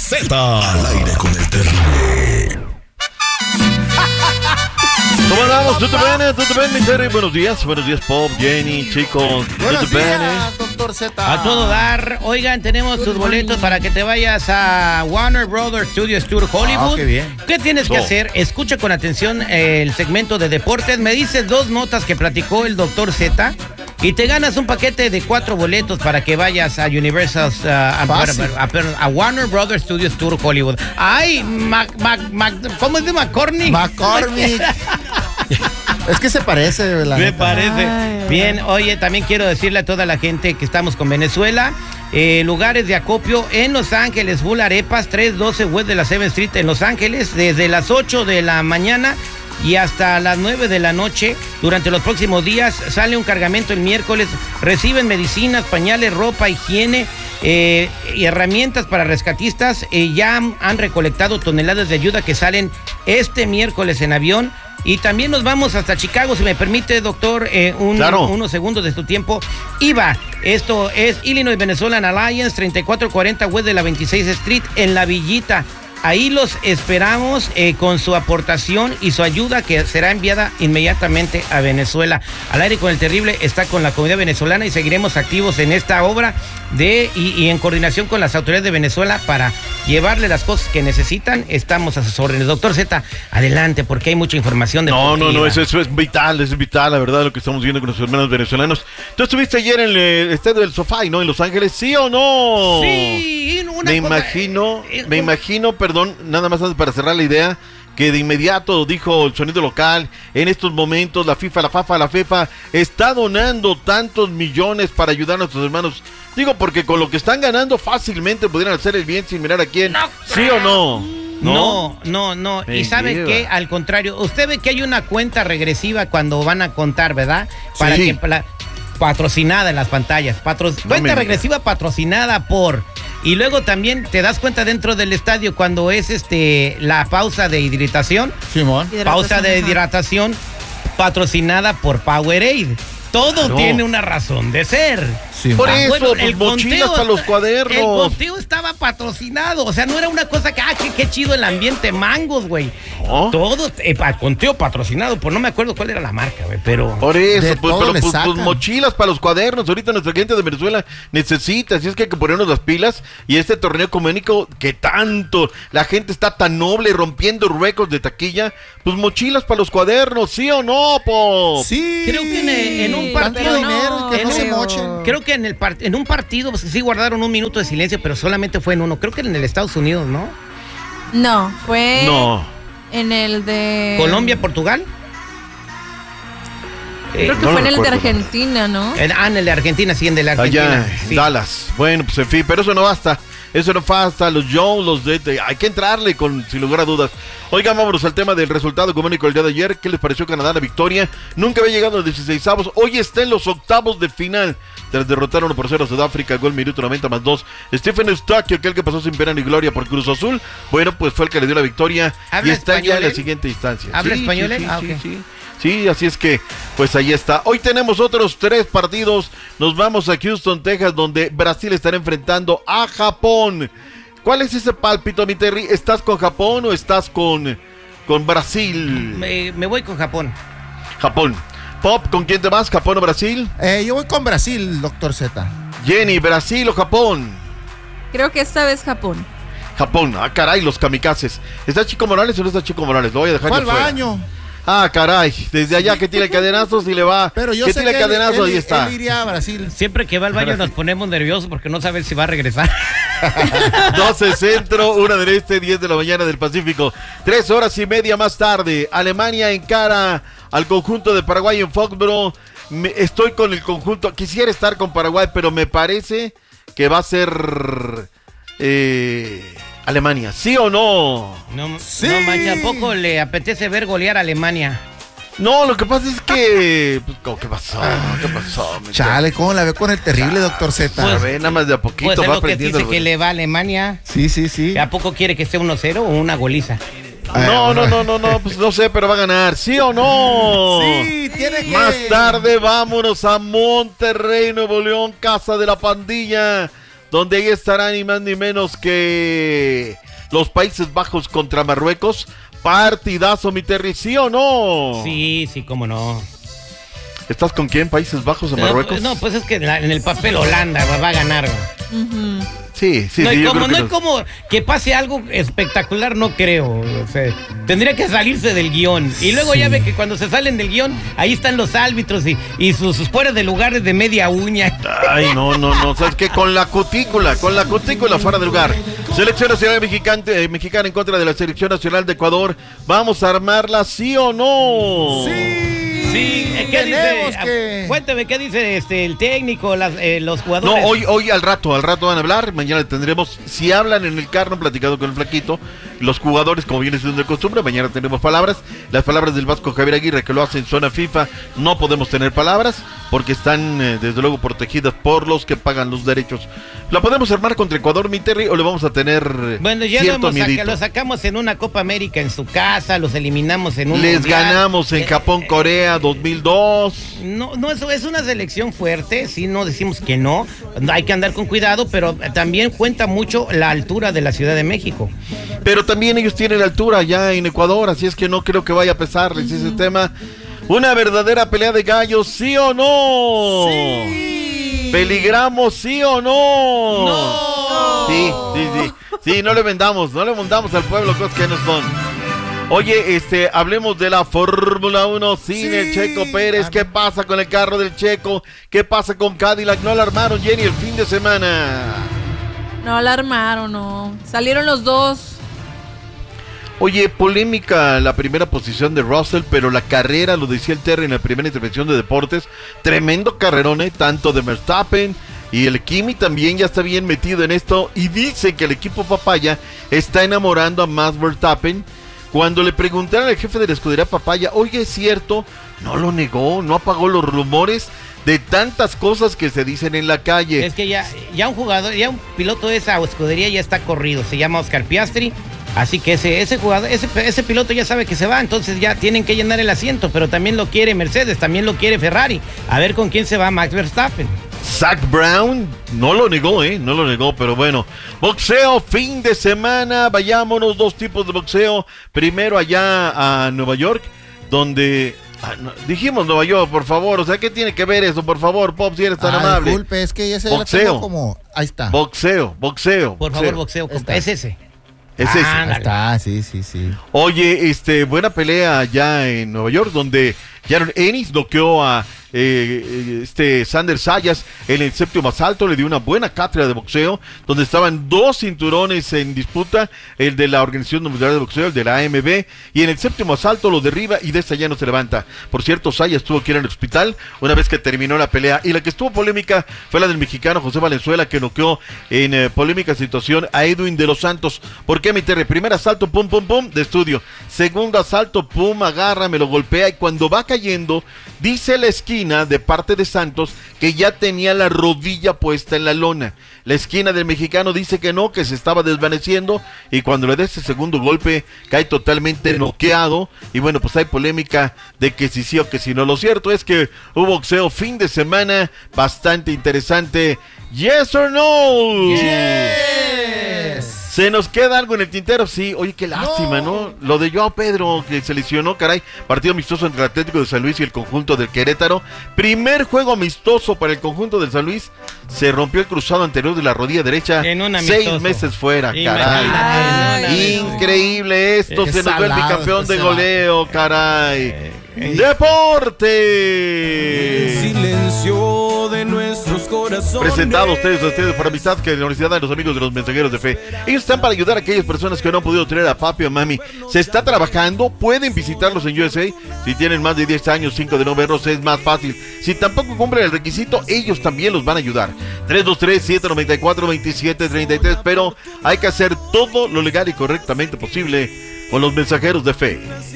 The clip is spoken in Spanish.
Z. Al aire con el terrible. ¿Cómo andamos? ¿Tutto bene, mi Terry? Buenos días, Pop, Jenny, chicos. Buenos días, doctor Z. A todo dar. Oigan, tenemos tus boletos para que te vayas a Warner Brothers Studios Tour Hollywood. Qué bien. ¿Qué tienes que hacer? Escucha con atención el segmento de deportes. Me dices 2 notas que platicó el doctor Z y te ganas un paquete de 4 boletos para que vayas a Universal, a Warner Brothers Studios Tour Hollywood. Ay, ¿cómo es de McCormick? McCormick. Es que se parece, la Me neta. parece. Bien, oye, también quiero decirle a toda la gente que estamos con Venezuela, lugares de acopio en Los Ángeles, Full Arepas, 312 West de la 7th Street en Los Ángeles, desde las 8 de la mañana y hasta las 9 de la noche. Durante los próximos días sale un cargamento el miércoles, reciben medicinas, pañales, ropa, higiene y herramientas para rescatistas. Ya han recolectado toneladas de ayuda que salen este miércoles en avión. Y también nos vamos hasta Chicago, si me permite, doctor, unos segundos de tu tiempo. IVA, esto es Illinois Venezuelan Alliance, 3440 West de la 26 Street, en La Villita. Ahí los esperamos con su aportación y su ayuda, que será enviada inmediatamente a Venezuela. Al aire con el terrible está con la comunidad venezolana y seguiremos activos en esta obra y en coordinación con las autoridades de Venezuela para llevarle las cosas que necesitan. Estamos a sus órdenes. Doctor Z, adelante, porque hay mucha información deportiva. No, eso es vital, la verdad, lo que estamos viendo con nuestros hermanos venezolanos. ¿Tú estuviste ayer en el estadio del Sofá, ¿no? En Los Ángeles, ¿sí o no? Sí, Me imagino, perdón, nada más para cerrar la idea, que de inmediato dijo el sonido local, en estos momentos la FIFA está donando tantos millones para ayudar a nuestros hermanos. Digo, porque con lo que están ganando fácilmente pudieran hacer el bien sin mirar a quién. ¿Sí o no? No. Mentira. Y ¿sabe qué? Al contrario, usted ve que hay una cuenta regresiva cuando van a contar, ¿verdad? Para sí. que patrocinada en las pantallas. Cuenta regresiva patrocinada por... Y luego también te das cuenta dentro del estadio cuando es la pausa de hidratación. Simón. Pausa de hidratación patrocinada por Powerade. Todo tiene una razón de ser. Sí, por eso, bueno, pues, mochilas para los cuadernos. El conteo estaba patrocinado. O sea, no era una cosa que, qué chido el ambiente, mangos, güey. ¿Oh? Todo, conteo patrocinado por no me acuerdo cuál era la marca, güey, pero... Por eso, pues sacan. mochilas para los cuadernos. Ahorita nuestra gente de Venezuela necesita, así es que hay que ponernos las pilas. Y este torneo económico que tanto, la gente está tan noble, rompiendo récords de taquilla, pues mochilas para los cuadernos, ¿sí o no, Pop? Sí. Creo que en un partido... dinero y que no se mochen. Creo que en un partido pues, sí guardaron un minuto de silencio, pero solamente fue en uno. Creo que en el Estados Unidos, ¿no? No, fue No. en el de... ¿Colombia, Portugal? Creo que no fue en lo el de recuerdo. Argentina, ¿no? En el de Argentina, sí, en el de Argentina. Allá, sí. Dallas. Bueno, pues en fin, pero eso no basta. Eso no basta. Los Jones, hay que entrarle sin lugar a dudas. Oigan, vámonos al tema del resultado económico del día de ayer. ¿Qué les pareció Canadá la victoria? Nunca había llegado a los 16avos. Hoy está en los octavos de final. Tras derrotar 1-0 a Sudáfrica, gol minuto 90+2. Stephen Eustachio, aquel que pasó sin pena ni gloria por Cruz Azul, bueno, pues fue el que le dio la victoria y está ya en la siguiente instancia. ¿Habla español? Sí, así es que, pues ahí está. Hoy tenemos otros 3 partidos. Nos vamos a Houston, Texas, donde Brasil estará enfrentando a Japón. ¿Cuál es ese pálpito, mi Terry? ¿Estás con Japón o estás con Brasil? Me voy con Japón. Japón. Pop, ¿con quién te vas? ¿Japón o Brasil? Yo voy con Brasil, doctor Z. Jenny, ¿Brasil o Japón? Creo que esta vez Japón. Japón. Ah, caray, los kamikazes. ¿Está Chico Morales o no está Chico Morales? Lo voy a dejar Fue yo al fuera. baño. Ah, caray. Desde allá que tiene cadenazos y le va. Pero yo que sé tiene que cadenazos, ahí está. Él iría a Brasil. Siempre que va al baño nos ponemos nerviosos porque no sabes si va a regresar. 12 centro, 1 del este, 10 de la mañana del Pacífico. 3 horas y media más tarde, Alemania encara al conjunto de Paraguay en Foxborough. Estoy con el conjunto, quisiera estar con Paraguay, pero me parece que va a ser Alemania, ¿sí o no? Sí. No manches, ¿a poco le apetece ver golear a Alemania? No, lo que pasa es que... Pues, ¿qué pasó? ¿Qué pasó? Chale, ¿cómo la ve con el terrible, doctor Z? A ver, nada más de a poquito Pues es va lo que aprendiendo. dice que le va a Alemania. Sí. ¿A poco quiere que sea 1-0 o una goliza? No, pues no sé, pero va a ganar, ¿sí o no? Sí, tiene que... Más tarde vámonos a Monterrey, Nuevo León, casa de la pandilla, donde ahí estarán ni más ni menos que los Países Bajos contra Marruecos. Partidazo, mi Terry, ¿sí o no? Sí, cómo no. ¿Estás con quién? ¿Países Bajos o Marruecos? No, pues es que en el papel Holanda va a ganar. Sí, no hay yo como, creo que no hay como que pase algo espectacular, no creo. O sea, tendría que salirse del guión. Y luego ya ve que cuando se salen del guión, ahí están los árbitros y sus fuera de lugares de media uña. Ay, no, ¿sabes qué? Con la cutícula fuera de lugar. Selección Nacional Mexicana en contra de la Selección Nacional de Ecuador. ¿Vamos a armarla, sí o no? Sí, cuéntame, ¿qué dice el técnico, los jugadores? No, hoy al rato van a hablar, mañana tendremos, si hablan en el carro, platicado con el flaquito, los jugadores, como viene siendo de costumbre, mañana tendremos palabras, las palabras del Vasco Javier Aguirre, que lo hace en zona FIFA, no podemos tener palabras, porque están desde luego protegidas por los que pagan los derechos. ¿La podemos armar contra Ecuador, mi Terry, o le vamos a tener bueno, ya cierto miedito? Lo sacamos en una Copa América en su casa, los eliminamos en un Les mundial. ganamos en Japón, Corea, 2002. No, eso es una selección fuerte, sí, no decimos que no, hay que andar con cuidado, pero también cuenta mucho la altura de la Ciudad de México. Pero también ellos tienen altura allá en Ecuador, así es que no creo que vaya a pesarles ese tema. Una verdadera pelea de gallos, ¿sí o no? Sí. ¿Peligramos, sí o no? No. Sí, no le vendamos al pueblo cosas que no son. Oye, hablemos de la Fórmula 1 sin el Checo Pérez. ¿Qué pasa con el carro del Checo? ¿Qué pasa con Cadillac? ¿No alarmaron, Jenny, el fin de semana? No alarmaron, no. Salieron los dos. Oye, polémica la primera posición de Russell, pero la carrera, lo decía el Terry en la primera intervención de deportes, tremendo carrerón, tanto de Verstappen, y el Kimi también ya está bien metido en esto, y dice que el equipo Papaya está enamorando a Max Verstappen. Cuando le preguntaron al jefe de la escudería Papaya, oye, ¿es cierto? No lo negó, no apagó los rumores de tantas cosas que se dicen en la calle. Es que ya un jugador, ya un piloto de esa escudería ya está corrido, se llama Oscar Piastri. Así que ese jugador, ese piloto ya sabe que se va, entonces ya tienen que llenar el asiento, pero también lo quiere Mercedes, también lo quiere Ferrari. A ver con quién se va Max Verstappen. Zach Brown no lo negó, pero bueno. Boxeo, fin de semana, vayámonos, dos tipos de boxeo. Primero allá a Nueva York, donde... dijimos Nueva York, por favor, o sea, ¿qué tiene que ver eso? Por favor, Pop, si eres tan amable. Disculpe, es que ya se boxeo. Como... Ahí está. Boxeo. Por favor, boxeo, es ese. Es ese. Está, sí. Oye, buena pelea allá en Nueva York, donde Jaron Ennis noqueó a Sander Sayas en el séptimo asalto, le dio una buena cátedra de boxeo, donde estaban dos cinturones en disputa, el de la Organización Mundial de Boxeo, el de la AMB, y en el séptimo asalto lo derriba y de esta ya no se levanta. Por cierto, Sayas tuvo que ir al hospital una vez que terminó la pelea, y la que estuvo polémica fue la del mexicano José Valenzuela, que noqueó en polémica situación a Edwin de los Santos. ¿Por qué, mi Terry? Primer asalto, pum, de estudio. Segundo asalto, pum, agarra, me lo golpea, y cuando va cayendo, dice la esquina de parte de Santos que ya tenía la rodilla puesta en la lona. La esquina del mexicano dice que no, que se estaba desvaneciendo, y cuando le da ese segundo golpe cae totalmente noqueado. Y bueno, pues hay polémica de que si sí o que si no. Lo cierto es que hubo boxeo fin de semana bastante interesante. ¿Yes or no? Yes. ¿Se nos queda algo en el tintero? Sí, oye, qué lástima, ¿no? Lo de Joao Pedro, que se lesionó, caray. Partido amistoso entre el Atlético de San Luis y el conjunto del Querétaro. Primer juego amistoso para el conjunto del San Luis. Se rompió el cruzado anterior de la rodilla derecha. 6 meses fuera, caray. Increíble esto, se nos ve el bicampeón de goleo, caray. ¡Deporte! Silencio de nuestros corazones. Presentado a ustedes por amistad que la Universidad de los Amigos de los Mensajeros de Fe. Ellos están para ayudar a aquellas personas que no han podido tener a papi o mami. Se está trabajando, pueden visitarlos en USA. Si tienen más de 10 años, 5 de no verlos, es más fácil. Si tampoco cumplen el requisito, ellos también los van a ayudar. 323-794-2733, pero hay que hacer todo lo legal y correctamente posible con los Mensajeros de Fe.